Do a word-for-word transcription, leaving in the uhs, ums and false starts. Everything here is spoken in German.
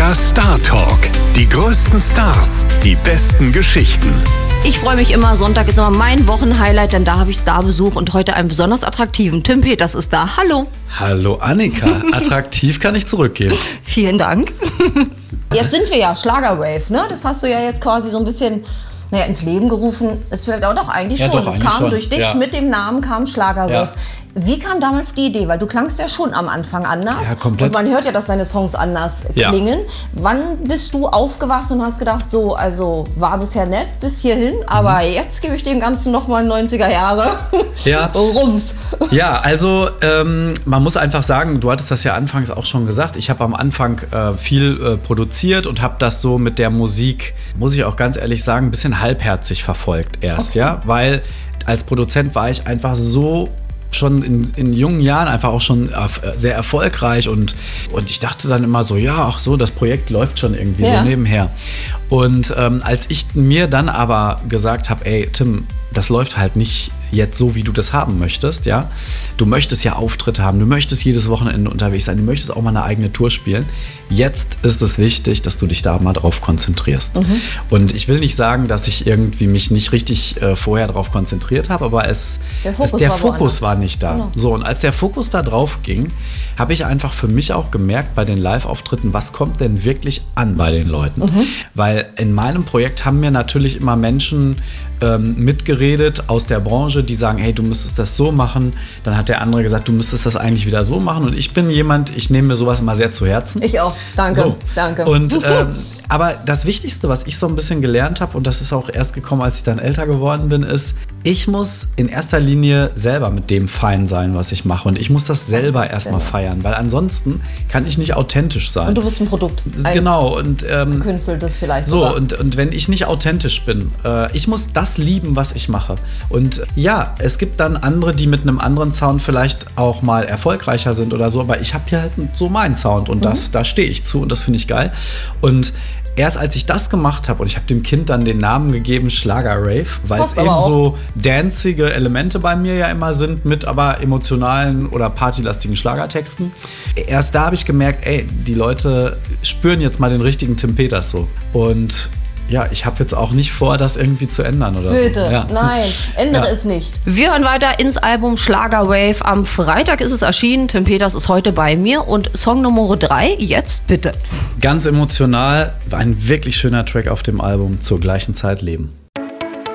Der Star Talk. Die größten Stars, die besten Geschichten. Ich freue mich immer, Sonntag ist immer mein Wochenhighlight, denn da habe ich Starbesuch und heute einen besonders attraktiven. Tim Peters ist da. Hallo. Hallo Annika, attraktiv kann ich zurückgehen. Vielen Dank. Jetzt sind wir ja Schlagerwave, ne? Das hast du ja jetzt quasi so ein bisschen naja, ins Leben gerufen. Ist vielleicht auch doch eigentlich Ja, schon. doch, Es eigentlich kam schon. durch dich, Ja. mit dem Namen kam Schlagerwave. Ja. Wie kam damals die Idee? Weil du klangst ja schon am Anfang anders. Ja, komplett. Und man hört ja, dass deine Songs anders Ja. klingen. Wann bist du aufgewacht und hast gedacht, so, also war bisher nett bis hierhin, aber Mhm. jetzt gebe ich dem Ganzen nochmal neunziger Jahre. Ja. Rums. Ja, also ähm, man muss einfach sagen, du hattest das ja anfangs auch schon gesagt, ich habe am Anfang äh, viel äh, produziert und habe das so mit der Musik, muss ich auch ganz ehrlich sagen, ein bisschen halbherzig verfolgt erst, Okay. ja, weil als Produzent war ich einfach so schon in, in jungen Jahren einfach auch schon äh, sehr erfolgreich und, und ich dachte dann immer so, ja, ach so, das Projekt läuft schon irgendwie Ja. so nebenher. Und ähm, als ich mir dann aber gesagt habe, ey, Tim, das läuft halt nicht jetzt so, wie du das haben möchtest, ja. Du möchtest ja Auftritte haben, du möchtest jedes Wochenende unterwegs sein, du möchtest auch mal eine eigene Tour spielen. Jetzt ist es wichtig, dass du dich da mal drauf konzentrierst. Mhm. Und ich will nicht sagen, dass ich irgendwie mich nicht richtig äh, vorher drauf konzentriert habe, aber es, Der Fokus es, der war Fokus woanders. war nicht da. Genau. So, und als der Fokus da drauf ging, habe ich einfach für mich auch gemerkt bei den Live-Auftritten, was kommt denn wirklich an bei den Leuten? Mhm. Weil in meinem Projekt haben mir natürlich immer Menschen ähm, mitgeredet aus der Branche, die sagen, hey, du müsstest das so machen. Dann hat der andere gesagt, du müsstest das eigentlich wieder so machen. Und ich bin jemand, ich nehme mir sowas immer sehr zu Herzen. Ich auch. Danke. So. Danke. Und ähm, aber das Wichtigste, was ich so ein bisschen gelernt habe, und das ist auch erst gekommen, als ich dann älter geworden bin, ist, ich muss in erster Linie selber mit dem fein sein, was ich mache. Und ich muss das selber erstmal feiern, weil ansonsten kann ich nicht authentisch sein. Und du bist ein Produkt. Ein Genau. Und ähm, gekünsteltes vielleicht so, sogar. und, und wenn ich nicht authentisch bin, äh, ich muss das lieben, was ich mache. Und äh, ja, es gibt dann andere, die mit einem anderen Sound vielleicht auch mal erfolgreicher sind oder so, aber ich habe hier halt so meinen Sound und das, da stehe ich zu und das finde ich geil. Und erst als ich das gemacht habe und ich habe dem Kind dann den Namen gegeben, Schlager-Rave, weil es Passt aber eben auch. so dancige Elemente bei mir ja immer sind, mit aber emotionalen oder partylastigen Schlagertexten. Erst da habe ich gemerkt, ey, die Leute spüren jetzt mal den richtigen Tim Peters so. Und ja, ich habe jetzt auch nicht vor, das irgendwie zu ändern oder Bitte, so. Ja. nein, ändere Ja. es nicht. Wir hören weiter ins Album Schlagerwave. Am Freitag ist es erschienen. Tim Peters ist heute bei mir. Und Song Nummer drei, jetzt bitte. Ganz emotional, war ein wirklich schöner Track auf dem Album, Zur gleichen Zeit leben.